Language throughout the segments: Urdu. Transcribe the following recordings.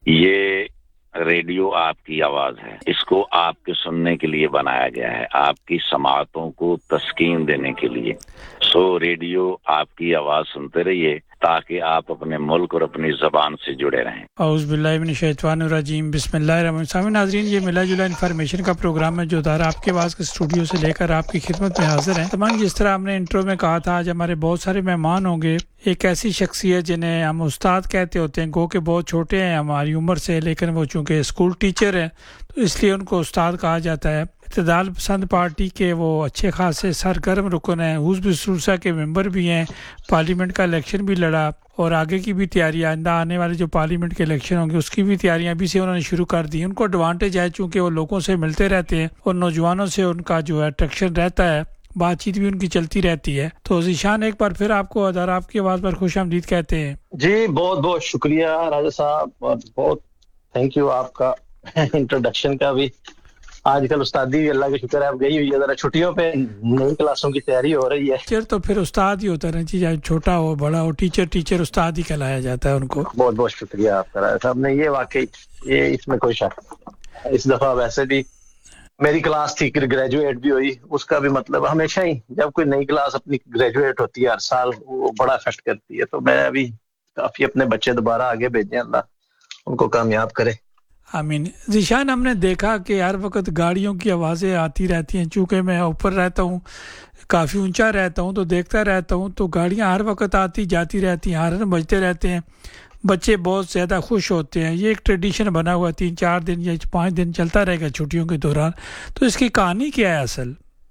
یہ ریڈیو آپ کی آواز ہے، اس کو آپ کے سننے کے لیے بنایا گیا ہے، آپ کی سماعتوں کو تسکین دینے کے لیے۔ ریڈیو آپ کی آواز سنتے رہیے تاکہ آپ اپنے ملک اور اپنی زبان سے جڑے رہیں۔ اعوذ باللہ من الشیطان الرجیم، بسم اللہ الرحمن الرحیم۔ ناظرین، یہ ملا جلا انفارمیشن کا پروگرام ہے جو ادارہ آپ کے آواز کے اسٹوڈیو سے لے کر آپ کی خدمت میں حاضر ہیں۔ تمام جس طرح ہم نے انٹرو میں کہا تھا، آج ہمارے بہت سارے مہمان ہوں گے۔ ایک ایسی شخصیت جنہیں ہم استاد کہتے ہوتے ہیں، گو کہ بہت چھوٹے ہیں ہماری عمر سے، لیکن وہ چونکہ اسکول ٹیچر ہیں تو اس لیے ان کو استاد کہا جاتا ہے۔ اعتدال پسند پارٹی کے وہ اچھے خاصے سرگرم رکن ہیں، حزب سرسا کے ممبر بھی ہیں، پارلیمنٹ کا الیکشن بھی لڑا اور آگے کی بھی تیاری، آئندہ آنے والے جو پارلیمنٹ کے الیکشن ہوں گے اس کی بھی تیاریاں ابھی سے انہوں نے شروع کر دی۔ ان کو ایڈوانٹیج ہے چونکہ وہ لوگوں سے ملتے رہتے ہیں اور نوجوانوں سے ان کا جو ہے اٹریکشن رہتا ہے، بات چیت بھی ان کی چلتی رہتی ہے۔ تو ذیشان، ایک بار پھر آپ کو ادارہ آپ کی آواز پر خوش آمدید کہتے ہیں۔ جی بہت بہت شکریہ راجہ صاحب، اور بہت تھینک یو آپ کا انٹروڈکشن کا بھی۔ آج کل استادی بھی اللہ کا شکر ہے آپ گئی ہوئی ہے، ذرا چھٹیوں پہ نئی کلاسوں کی تیاری ہو رہی ہے۔ ٹیچر تو پھر استاد ہی ہوتا ہے نا، چاہے چھوٹا ہو بڑا ہو، ٹیچر استاد ہی کہلایا جاتا ہے ان کو۔ بہت بہت شکریہ آپ کا راجہ صاحب نے، یہ واقعی یہ اس میں کوئی شک نہیں۔ اس دفعہ ویسے بھی میری کلاس تھی گریجویٹ بھی ہوئی، اس کا بھی مطلب ہمیشہ ہی جب کوئی نئی کلاس اپنی گریجویٹ ہوتی ہے ہر سال وہ بڑا افیکٹ کرتی ہے، تو میں ابھی کافی اپنے بچے دوبارہ آگے بھیجیں، اللہ ان کو کامیاب کرے۔ آمین۔ ذیشان، ہم نے دیکھا کہ ہر وقت گاڑیوں کی آوازیں آتی رہتی ہیں، چونکہ میں اوپر رہتا ہوں، کافی اونچا رہتا ہوں تو دیکھتا رہتا ہوں، تو گاڑیاں ہر وقت آتی جاتی رہتی ہیں، ہارن بجتے رہتے ہیں، بچے بہت زیادہ خوش ہوتے ہیں۔ یہ ایک ٹریڈیشن بنا ہوا ہے، 3-4 دن یا 5 دن چلتا رہے گا چھٹیوں کے دوران۔ تو اس کی کہانی کیا ہے اصل؟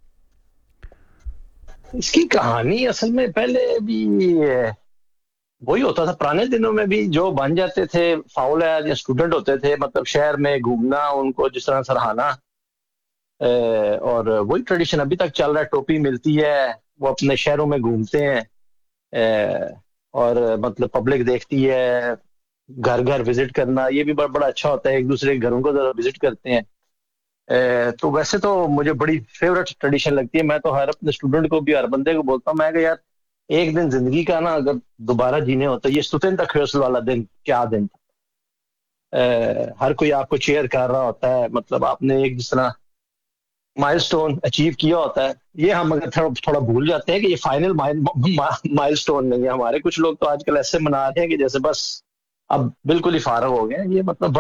اس کی کہانی اصل میں پہلے بھی وہی ہوتا تھا، پرانے دنوں میں بھی جو بن جاتے تھے فاؤل یا اسٹوڈنٹ ہوتے تھے، مطلب شہر میں گھومنا، ان کو جس طرح سراہنا، اور وہی ٹریڈیشن ابھی تک چل رہا ہے۔ ٹوپی ملتی ہے، وہ اپنے شہروں میں گھومتے ہیں، اور مطلب پبلک دیکھتی ہے، گھر گھر وزٹ کرنا یہ بھی بڑا اچھا ہوتا ہے، ایک دوسرے کے گھروں کو ذرا وزٹ کرتے ہیں۔ تو ویسے تو مجھے بڑی فیوریٹ ٹریڈیشن لگتی ہے۔ میں تو ہر اپنے اسٹوڈنٹ کو بھی، ہر بندے کو بولتا ہوں، میں کہ یار ایک دن زندگی کا نا اگر دوبارہ جینے ہوتا ہے، یہ ستن خیوسل والا دن کیا دن تھا۔ ہر کوئی آپ کو چیئر کر رہا ہوتا ہے، مطلب آپ نے ایک جس طرح مائل سٹون اچیو کیا ہوتا ہے، یہ ہم اگر تھوڑا بھول جاتے ہیں کہ یہ فائنل مائل سٹون نہیں ہے۔ ہمارے کچھ لوگ تو آج کل ایسے منا رہے ہیں کہ جیسے بس اب بالکل ہی فارغ ہو گئے ہیں۔ یہ مطلب